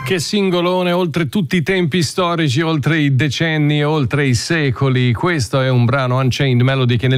Che singolone, oltre tutti i tempi storici, oltre i decenni, oltre i secoli. Questo è un brano, Unchained Melody, che nel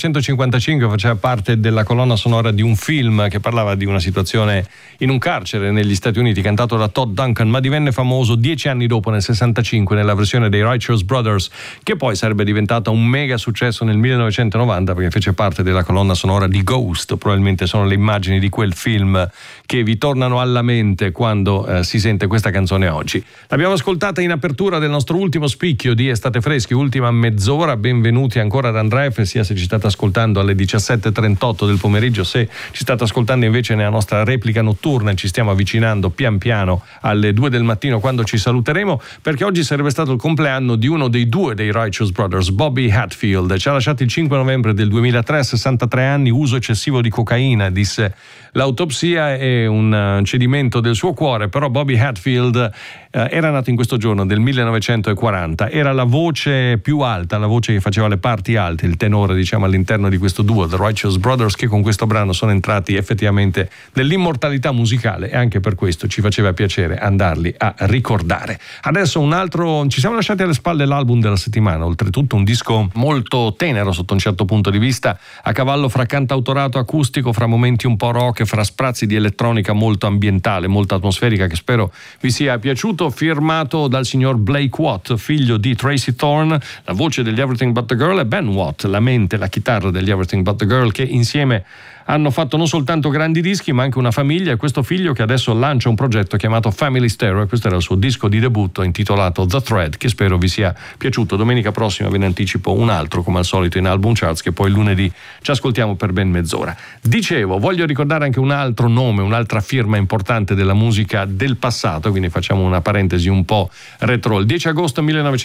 1955 faceva parte della colonna sonora di un film che parlava di una situazione in un carcere negli Stati Uniti, cantato da Todd Duncan, ma divenne famoso 10 anni dopo, nel 65, nella versione dei Righteous Brothers, che poi sarebbe diventata un mega successo nel 1990 perché fece parte della colonna sonora di Ghost. Probabilmente sono le immagini di quel film che vi tornano alla mente quando si sente questa canzone oggi. L'abbiamo ascoltata in apertura del nostro ultimo spicchio di Estate Freschi, ultima mezz'ora. Benvenuti ancora ad Andrea F, sia se ci state ascoltando alle 17:38 del pomeriggio, se ci state ascoltando invece nella nostra replica notturna e ci stiamo avvicinando pian piano alle 2 del mattino quando ci saluteremo, perché oggi sarebbe stato il compleanno di uno dei due dei Righteous Brothers, Bobby Hatfield. Ci ha lasciato il 5 novembre del 2003, 63 anni, uso eccessivo di cocaina, disse l'autopsia, e un cedimento del suo cuore. Però Bobby Hatfield era nato in questo giorno del 1940, era la voce più alta, la voce che faceva le parti alte, il tenore diciamo all'interno di questo duo, The Righteous Brothers, che con questo brano sono entrati effettivamente nell'immortalità musicale, e anche per questo ci faceva piacere andarli a ricordare. Adesso un altro, ci siamo lasciati alle spalle l'album della settimana, oltretutto un disco molto tenero sotto un certo punto di vista, a cavallo fra cantautorato acustico, fra momenti un po' rock, fra sprazzi di elettronica molto ambientale, molto atmosferica, che spero vi sia piaciuto, firmato dal signor Blake Watt, figlio di Tracy Thorn, la voce degli Everything But The Girl, e Ben Watt, la mente, la chitarra degli Everything But The Girl, che insieme hanno fatto non soltanto grandi dischi ma anche una famiglia, e questo figlio che adesso lancia un progetto chiamato Family Stereo, e questo era il suo disco di debutto intitolato The Thread, che spero vi sia piaciuto. Domenica prossima ve ne anticipo un altro come al solito in Album Charts, che poi lunedì ci ascoltiamo per ben mezz'ora. Dicevo, voglio ricordare anche un altro nome, un'altra firma importante della musica del passato, quindi facciamo una parentesi un po' retro. Il 10 agosto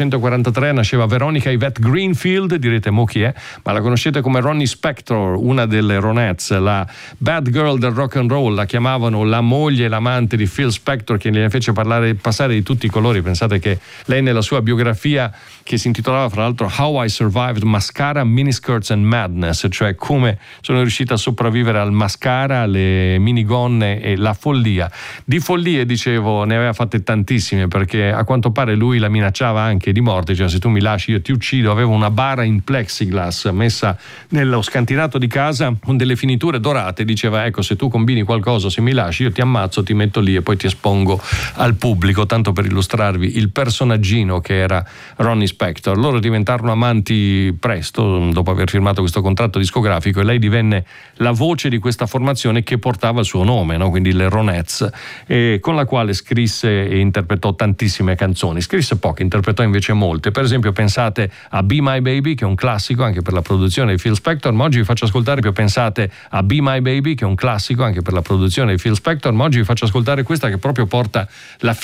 1943 nasceva Veronica Yvette Greenfield, direte mo chi è, ma la conoscete come Ronnie Spector, una delle Ronettes, la bad girl del rock and roll, la chiamavano la moglie e l'amante di Phil Spector, che ne fece passare di tutti i colori. Pensate che lei nella sua biografia, che si intitolava fra l'altro How I Survived Mascara, Miniskirts and Madness, cioè come sono riuscita a sopravvivere al mascara, alle minigonne e la follia. Di follie, dicevo, ne aveva fatte tantissime, perché a quanto pare lui la minacciava anche di morte, cioè se tu mi lasci io ti uccido. Aveva una bara in plexiglass messa nello scantinato di casa con delle finiture dorate, diceva ecco, se tu combini qualcosa, se mi lasci io ti ammazzo, ti metto lì e poi ti espongo al pubblico, tanto per illustrarvi il personaggino che era Ronnie Spector. Loro diventarono amanti presto, dopo aver firmato questo contratto discografico, e lei divenne la voce di questa formazione che portava il suo nome, no? Quindi le Ronettes, con la quale scrisse e interpretò tantissime canzoni. Scrisse poche, interpretò invece molte. Per esempio pensate a Be My Baby, che è un classico anche per la produzione di Phil Spector, ma oggi vi faccio ascoltare più, pensate a Be My Baby, che è un classico anche per la produzione di Phil Spector, ma oggi vi faccio ascoltare questa che proprio porta la